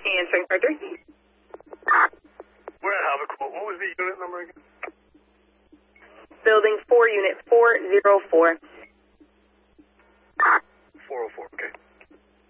Answering for 3. We're at Havoc. What was the unit number again? Building 4, Unit 404. 404, okay.